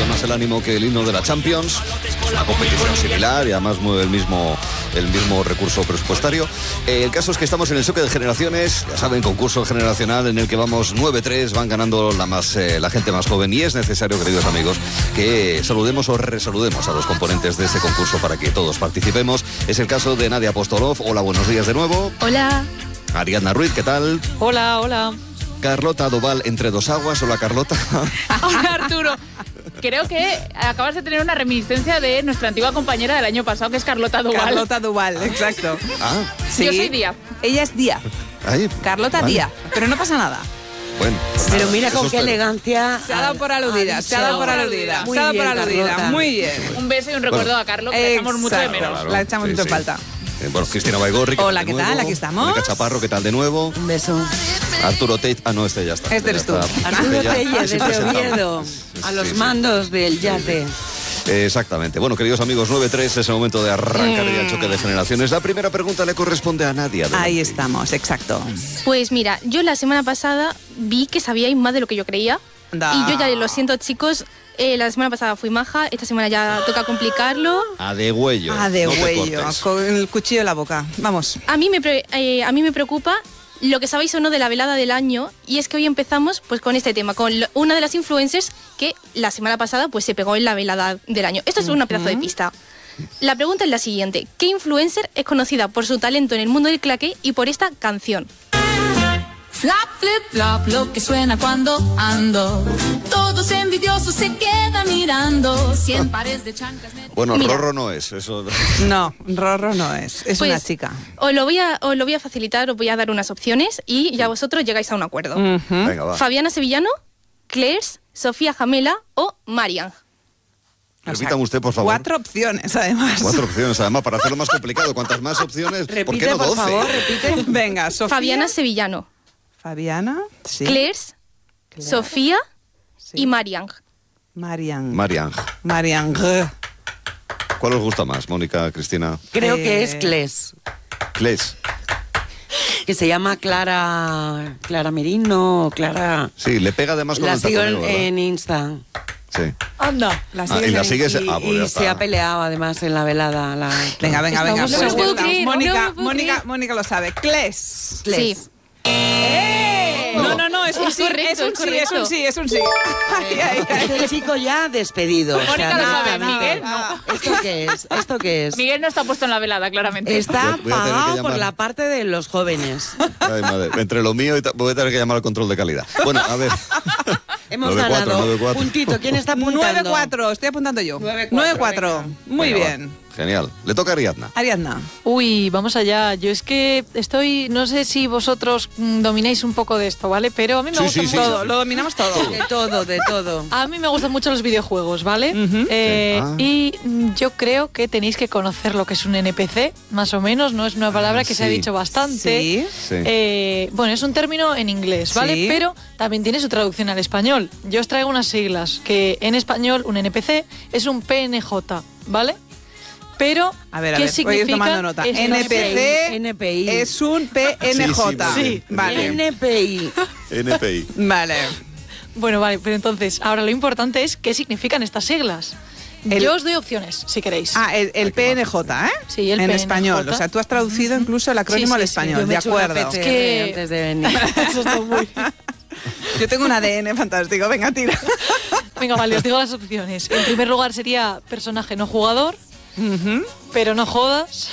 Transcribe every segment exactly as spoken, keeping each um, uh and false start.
sube más el ánimo que el himno de la Champions. Es una competición similar y además mueve el mismo, el mismo recurso presupuestario. Eh, el caso es que estamos en el choque de generaciones, ya saben, concurso generacional en el que vamos nueve tres, van ganando la, más, eh, la gente más joven, y es necesario, queridos amigos, que saludemos o resaludemos a los componentes de este concurso para que todos participemos. Es el caso de Nadia Apostolov. Hola, buenos días de nuevo. Hola. Ariadna Ruiz, ¿qué tal? Hola, hola. Carlota Doval, entre dos aguas. Hola, Carlota. Hola, Arturo. Creo que acabas de tener una reminiscencia de nuestra antigua compañera del año pasado, que es Carlota Doval. Carlota Doval, exacto. Ah, sí. Yo soy Díaz. Ella es Díaz. ahí. Carlota Vale. Díaz. Pero no pasa nada. Bueno, pues Pero nada, mira eso con qué espero. elegancia. Se ha dado por aludida, se ha dado por aludida. Muy Se ha dado bien, por aludida. Carlota. Muy bien. Un beso y un recuerdo Bueno. a Carlos, que le echamos mucho de Exacto. menos. La echamos Sí, mucho en sí. falta. Eh, bueno, Cristina Baigorri. Hola, tal ¿qué de tal? nuevo? Aquí estamos. Mónica Chaparro, ¿qué tal de nuevo? Un beso. Arturo Tate. Ah, no, este ya está. Este eres Ya tú. está. Arturo Este ya- Tellez, ah, sí, desde presentable. Oviedo, Sí, a sí, los sí. mandos del yate. Eh, Exactamente. Bueno, queridos amigos, nueve tres es el momento de arrancar ya el choque de generaciones. La primera pregunta le corresponde a Nadia. Adelante. Ahí estamos, exacto. Pues mira, yo la semana pasada vi que sabíais más de lo que yo creía. Da. Y yo ya lo siento, chicos, eh, la semana pasada fui maja, esta semana ya toca complicarlo. A de huello. Ah, de no te huello, cortes. con el cuchillo en la boca. Vamos. A mí, me pre- eh, a mí me preocupa lo que sabéis o no de la velada del año, y es que hoy empezamos pues con este tema, con lo- una de las influencers que la semana pasada pues se pegó en la velada del año. Esto es una pedazo de pista. La pregunta es la siguiente: ¿qué influencer es conocida por su talento en el mundo del claqué y por esta canción? Flap, flip, flop, lo que suena cuando ando. Todos envidiosos se quedan mirando. Cien pares de chanclas. me- Bueno, Mira. Rorro no es. Eso. No, Rorro no es. Es Pues, una chica. Os lo, voy a, os lo voy a facilitar, os voy a dar unas opciones y ya vosotros llegáis a un acuerdo. Ujú. Venga, va. Fabiana Sevillano, Claire's, Sofía Jamela o Marian. Repítame usted, por favor. Cuatro opciones, además. Cuatro opciones, además, para hacerlo más complicado. Cuantas más opciones, ¿por qué Repite, no por doce? favor, repite. Venga, Sofía. Fabiana Sevillano, Fabiana. Sí. Claire's, Sofía Sí. y Marian. Marian. Mariange. Marian. ¿Cuál os gusta más, Mónica, Cristina? Creo Eh, que es Cles, Cles. que se llama Clara Clara Merino, Clara. Sí, le pega además con La el sigo taconeo, en, ¿verdad? en Insta. Sí. Anda. La Ah, sigues y la en- sigues. Y, Ah, pues y ya se está. ha peleado además en la velada. La... Venga, venga, venga. Estamos pues en ya la está. creer, no me Mónica, lo puedo Mónica, creer. Mónica lo sabe. Cles. Cles. Sí. No, no, no, es un Es sí, correcto, es un es sí, es un correcto. sí, es un sí. Ay, ay, ay. Este chico ya despedido. o sea, Mónica lo sabe, directamente. Miguel no. ¿Esto qué es? ¿Esto qué es? Miguel no está puesto en la velada, claramente. Está Voy a tener que pagado llamar. por la parte de los jóvenes. Ay, madre. Entre lo mío y ta- voy a tener que llamar al control de calidad. Bueno, a ver. Hemos nueve cuatro, ganado nueve cuatro. puntito. ¿Quién está apuntando? nueve cuatro, estoy apuntando yo. nueve cuatro, nueve cuatro. venga. Muy Venga, bien. va. Genial. Le toca a Ariadna. Ariadna. Uy, vamos allá. Yo es que estoy, no sé si vosotros mm, domináis un poco de esto, ¿vale? Pero a mí me Sí, gusta sí, sí. mucho. Todo, lo dominamos todo. De todo, de todo. A mí me gustan mucho los videojuegos, ¿vale? Ujú. Eh, Sí. Ah. Y mm, yo creo que tenéis que conocer lo que es un N P C, más o menos. No es una palabra que se ha sí. dicho bastante. Sí. Sí. Eh, bueno, es un término en inglés, ¿vale? Sí. Pero también tiene su traducción al español. Yo os traigo unas siglas que en español un N P C es un P N J, ¿ale? Pero, A ver, a ¿qué ver, voy significa? tomando nota. esta N P C N P I. es un P N J. Sí, sí, sí. Vale. N P I. N P I. Vale. Bueno, vale, pero entonces, ahora lo importante es qué significan estas siglas. El- Yo os doy opciones, si queréis. Ah, el, el P N J, ¿eh? Sí, el en P N J. español. O sea, tú has traducido incluso el acrónimo Sí, al sí, sí. español. Yo me De he hecho una acuerdo. P C R que- antes de venir. Eso está muy... Yo tengo un A D N fantástico. Venga, tira. Venga, vale, os digo las opciones. En primer lugar sería personaje no jugador, Ujú. pero no jodas.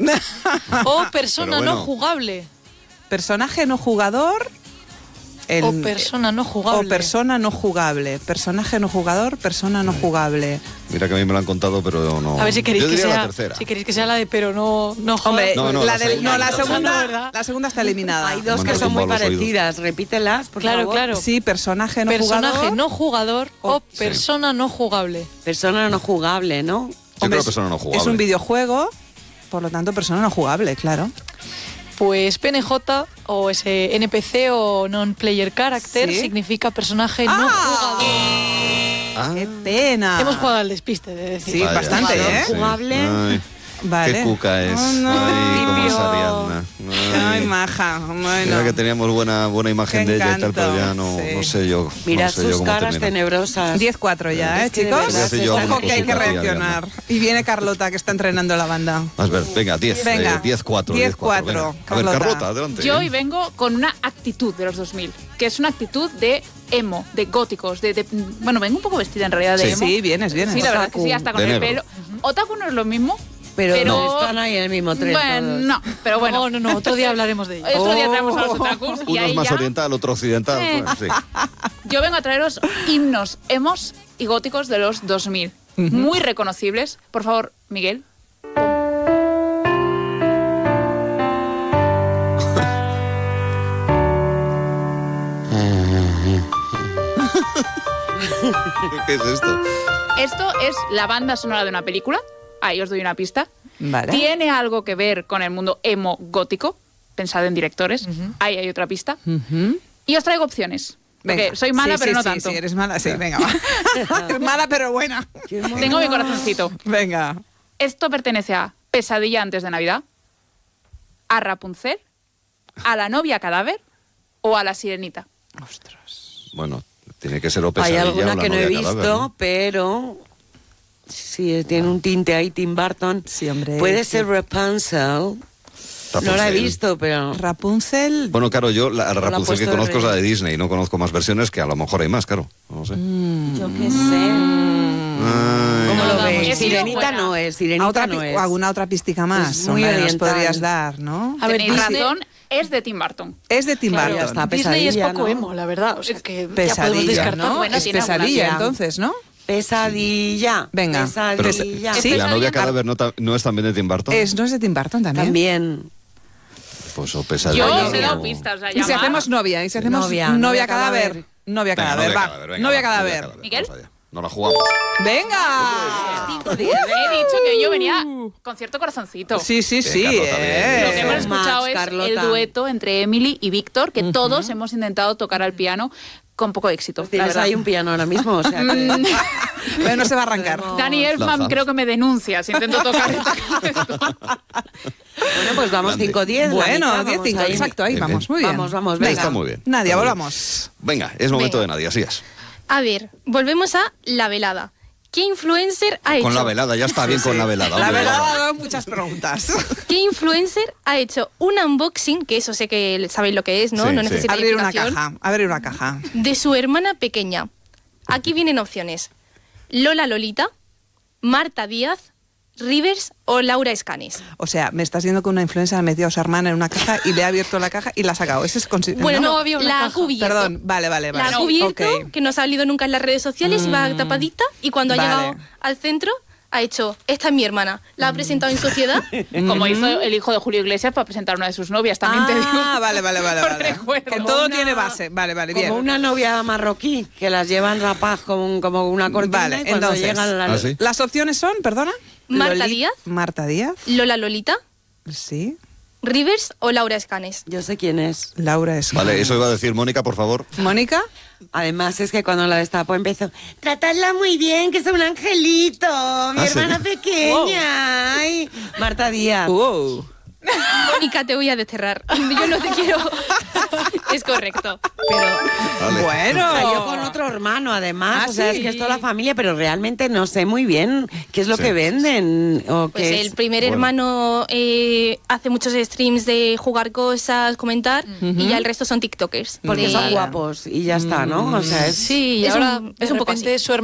O persona Pero bueno. no jugable. Personaje no jugador. el- O persona no jugable. O persona no jugable. Personaje no jugador, persona no jugable. Mira que a mí me lo han contado, pero no. A ver si queréis Yo que diría sea, la tercera. si queréis que sea la de pero no no jodas. Hombre, No, no, la, la del- segunda. no, la No, segunda, ¿verdad? la segunda está eliminada. Hay dos Me que han son muy tumbado los oídos. parecidas. Repítelas, por Claro, favor. claro. Sí, personaje no personaje jugador. no jugador o o- sí. persona no jugable. Persona no jugable, ¿no? Yo Hombre, creo que persona no jugable. Es un videojuego, por lo tanto, persona no jugable, claro. Pues P N J o ese N P C o non-player character Sí. significa personaje no ¡Ah! jugador. Ah, ¡Qué pena! Hemos jugado al despiste, de decir. Sí, vaya, bastante, sí, ¿eh? sí. Jugable. Ay. Vale. Qué cuca es. Oh, no. Ay, cómo es Limpio. Ariadna. Ay, maja. Bueno. Mira que teníamos buena, buena imagen Qué de ella y tal, encanto, pero ya no, sí. no sé yo. Mirad no sé yo sus cómo caras termina. tenebrosas. diez cuatro ya, ¿eh, Es que de chicos? verdad Voy a hacer yo Ojo alguna que hay que cosita aquí, reaccionar. Y viene Carlota, que está entrenando la banda. Más ver, venga, diez. Venga. eh, diez cuatro. diez cuatro, venga. A ver, Carlota. Carlota, adelante. Yo hoy vengo con una actitud de los dos mil, que es una actitud de emo, de góticos, de, de- bueno, vengo un poco vestida en realidad de Sí. emo. Sí, vienes, vienes. Sí, la verdad es que sí, Otaku. hasta con De el negro. pelo. Otaku no es lo mismo, Pero, pero no están ahí en el mismo tren. Bueno, todos. no, pero bueno. No, no, no, otro día hablaremos de ello. Otro día traemos a los Oh. otakus y Uno es ahí más ya oriental, otro occidental. Eh. pues, sí. yo vengo a traeros himnos emos y góticos de los dos mil. Muy reconocibles. Por favor, Miguel. ¿Qué es esto? Esto es la banda sonora de una película. Ahí os doy una pista. Vale. Tiene algo que ver con el mundo emo gótico. Pensad en directores. Ahí hay otra pista. Ujú. Y os traigo opciones. Porque Venga. soy mala, Sí, pero sí, no sí, tanto. Sí, eres mala, sí, venga, va. Es mala, pero buena. Qué mono. Tengo mi corazoncito. Venga. Esto pertenece a Pesadilla antes de Navidad, a Rapunzel, a la novia cadáver o a la sirenita. Bueno, tiene que ser o Hay Pesadilla o alguna La que no he novia visto, cadáver, ¿no? pero sí, tiene un tinte ahí, Tim Burton. Sí, hombre. Puede ser Rapunzel. No la he Rapunzel. visto, pero... Rapunzel. Bueno, claro, yo la la Rapunzel puesto que de conozco es la de rey. Disney, no conozco más versiones, que a lo mejor hay más, claro. No sé. Yo qué sé. Ay. ¿Cómo lo No, ves? he sido Sirenita buena. no es, ¿A Sirenita otra no pi- es. ¿Alguna otra pistica más? Es muy Hombre, nos oriental. podrías dar, ¿no? A ver, Tenéis Disney- razón, es de Tim Burton. Es de Tim Claro, Burton. ya está. Disney es Pesadilla, poco ¿no? emo, la verdad. O sea que ya podemos Pesadilla, descartar. ¿no? Bueno, es tiene alguna pesadilla, idea. entonces, ¿no? Pesadilla. Venga. Pero, Pesadilla. ¿la Pesadilla novia car- cadáver no, ta- no es también de Tim Burton? Es, ¿no es de Tim Burton también? También. Pues o Pesadilla. Yo o- os he dado pistas. O sea, Y si llamad. hacemos novia, y si hacemos Novia, novia, novia cadáver. cadáver. Novia Venga, cadáver, novia va. cadáver, venga, novia va, cadáver. Miguel. vamos allá. No la jugamos. ¡Venga! He dicho que yo venía con cierto corazoncito. Sí, sí, sí. Carlota, bien. eh. Lo que hemos Max, escuchado es Carlota. el dueto entre Emily y Víctor, que todos hemos intentado tocar al piano con poco éxito. la Tienes verdad. ahí un piano ahora mismo, o sea que... Pero no se va a arrancar. Dani Elfman Lanzamos. creo que me denuncia si intento tocar esto. Bueno, pues vamos Grande. cinco diez. Bueno, diez cinco, exacto, ahí Bien, vamos, bien. muy bien. Vamos, vamos, venga. venga. Está muy bien. Nadia, Está muy volvamos. Venga, es momento Venga. de Nadia, así es. A ver, volvemos a la velada. ¿Qué influencer ha hecho? Con la velada, ya está bien con la velada. La hombre, verdad, venga. ha dado muchas preguntas. ¿Qué influencer ha hecho un unboxing, que eso sé que sabéis lo que es, ¿no? Sí, no sí. necesita Abrir una explicación, caja, abrir una caja. de su hermana pequeña? Aquí vienen opciones. Lola Lolita, Marta Díaz, Rivers o Laura Escanes. O sea, me estás diciendo que una influencer ha metido a su hermana en una caja y le ha abierto la caja y la ha sacado. Ese es consi- Bueno, ¿no? no, había una la ha caja. cubierto. Perdón, vale, vale, vale. La ha cubierto, Ok. que no ha salido nunca en las redes sociales, iba tapadita y cuando ha Vale. llegado al centro ha hecho, esta es mi hermana, la ha presentado en sociedad. Como hizo el hijo de Julio Iglesias para presentar a una de sus novias, también te digo. Ah, vale, vale, vale. Por vale. recuerdo. Que todo Una- tiene base. Vale, vale, bien. Como una novia marroquí, que las llevan rapadas como, como una cortina Vale, y cuando entonces. llegan las... ¿Ah, sí? Las opciones son, perdona. Marta Loli- Díaz. Marta Díaz, Lola Lolita, sí. Rivers o Laura Escanes. Yo sé quién es. Laura es. Vale, eso iba a decir Mónica, por favor. Mónica. Además es que cuando la destapó empezó, tratadla muy bien, que es un angelito, mi ¿Ah, sí? hermana pequeña. Ay, Marta Díaz. Wow. Mónica, te voy a desterrar. Yo no te quiero. Es correcto. Pero Vale. Bueno. salió con otro hermano, además. Ah, o sea, ¿sí? es que es toda la familia, pero realmente no sé muy bien qué es lo Sí. que venden. O Pues qué el es. primer Bueno. hermano eh, hace muchos streams de jugar cosas, comentar, y ya el resto son TikTokers. Porque De- son guapos y ya está, ¿no? O sea, es... Sí, Y es ahora, un, de es un poco así. repente, su hermano